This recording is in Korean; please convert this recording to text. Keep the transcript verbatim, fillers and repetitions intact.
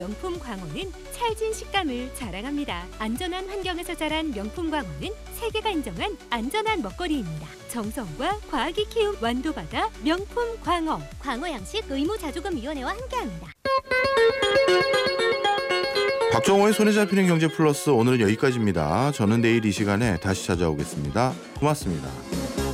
명품 광어는 찰진 식감을 자랑합니다. 안전한 환경에서 자란 명품 광어는 세계가 인정한 안전한 먹거리입니다. 정성과 과학이 키운 완도바다 명품 광어. 광어 양식 의무자조금위원회와 함께합니다. 박정호의 손에 잡히는 경제 플러스 오늘은 여기까지입니다. 저는 내일 이 시간에 다시 찾아오겠습니다. 고맙습니다.